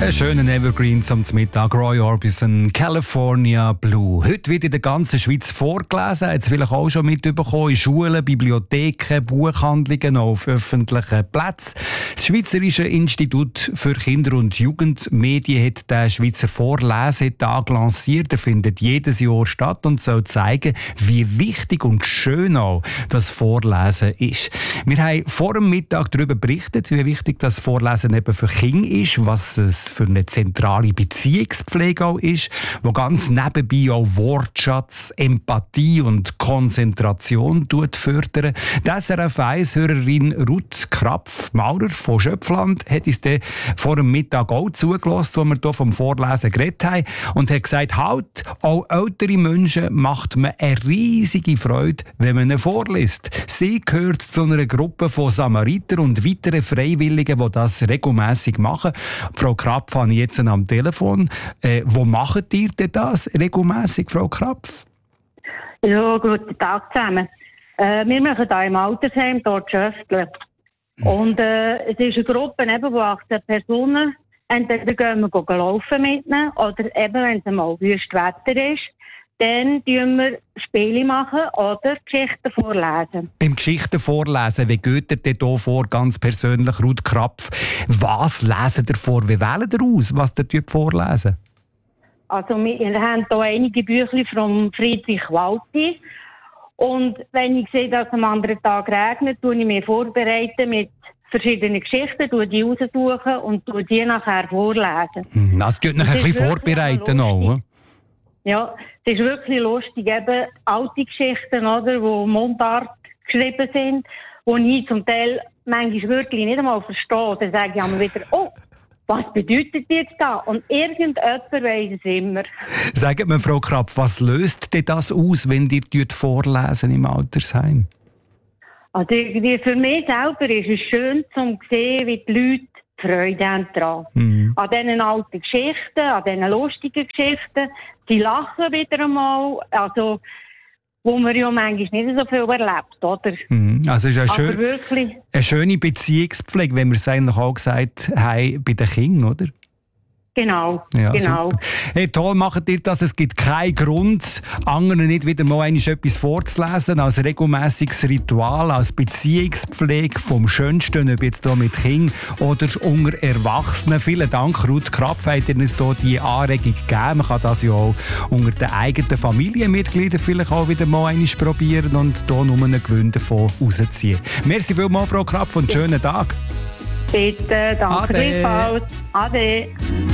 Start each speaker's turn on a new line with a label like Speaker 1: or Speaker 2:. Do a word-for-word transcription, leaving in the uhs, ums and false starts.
Speaker 1: Ein schöner Evergreen zum Mittag. Roy Orbison, California Blue. Heute wird in der ganzen Schweiz vorgelesen. Hat es vielleicht auch schon mitbekommen. In Schulen, Bibliotheken, Buchhandlungen, auf öffentlichen Plätzen. Das Schweizerische Institut für Kinder- und Jugendmedien hat den Schweizer Vorlesetag lanciert. Er findet jedes Jahr statt und soll zeigen, wie wichtig und schön auch das Vorlesen ist. Wir haben vor dem Mittag darüber berichtet, wie wichtig das Vorlesen eben für Kinder ist, was es für eine zentrale Beziehungspflege auch ist, wo ganz nebenbei auch Wortschatz, Empathie und Konzentration fördern. Die S R F eins-Hörerin Ruth Krapf-Maurer von Schöpfland hat uns dann vor dem Mittag auch zugelassen, wo wir hier vom Vorlesen geredet haben, und hat gesagt, halt, auch ältere Menschen macht man eine riesige Freude, wenn man ihnen vorliest. Sie gehört zu einer Gruppe von Samariter und weiteren Freiwilligen, die das regelmässig machen. Frau Krapf habe ich jetzt am Telefon. Äh, wo macht ihr denn das regelmässig, Frau Krapf?
Speaker 2: Ja, guten Tag zusammen. Äh, wir machen hier im Altersheim, dort Schöftle. Mhm. Und äh, es ist eine Gruppe eben, wo achtzehn Personen, entweder gehen wir laufen mit ihnen, oder eben, wenn es mal wüst Wetter ist, dann tun wir Spiele machen oder Geschichten vorlesen. Beim
Speaker 1: Geschichten vorlesen, wie geht ihr denn hier vor, ganz persönlich, Ruth Krapf? Was lesen ihr vor? Wie wählt ihr aus, was ihr vorlesen?
Speaker 2: Also wir haben hier einige Bücher von Friedrich Walti. Und wenn ich sehe, dass es am anderen Tag regnet, tue ich mich vorbereiten mit verschiedenen Geschichten, tue die raussuchen und tue die nachher vorlesen.
Speaker 1: Das tut noch ein bisschen vorbereiten auch.
Speaker 2: Ja, es ist wirklich lustig, eben alte Geschichten, oder, wo Mundart geschrieben sind, die ich zum Teil manchmal wirklich nicht einmal verstehe. Dann sage ich einmal wieder, oh, was bedeutet jetzt da? Und irgendjemand weiss es immer.
Speaker 1: Sagt mir, Frau Krapf, was löst denn das aus, wenn ihr vorlesen im Altersheim?
Speaker 2: Also für mich selber ist es schön zu sehen, wie die Leute Freude haben daran. Mhm. An diesen alten Geschichten, an diesen lustigen Geschichten. Sie lachen wieder einmal. Also, wo man ja manchmal nicht so viel erlebt, oder? Mhm.
Speaker 1: Also es ist eine, schön,
Speaker 2: wirklich,
Speaker 1: eine schöne Beziehungspflege, wenn wir es eigentlich auch gesagt haben, bei den Kindern, oder?
Speaker 2: Genau,
Speaker 1: ja,
Speaker 2: genau.
Speaker 1: Super. Hey, toll macht ihr das. Es gibt keinen Grund, anderen nicht wieder mal etwas vorzulesen, als regelmässiges Ritual, als Beziehungspflege vom Schönsten, ob jetzt hier mit Kindern oder unter Erwachsenen. Vielen Dank, Ruth Krapf, hat ihr uns hier die Anregung gegeben. Man kann das ja auch unter den eigenen Familienmitgliedern vielleicht auch wieder mal einmal probieren und hier nur einen Gewinn davon rausziehen. Merci vielmals, Frau Krapf, und einen schönen Tag.
Speaker 2: Bitte, danke
Speaker 1: Ade.
Speaker 2: vielmals. Ade.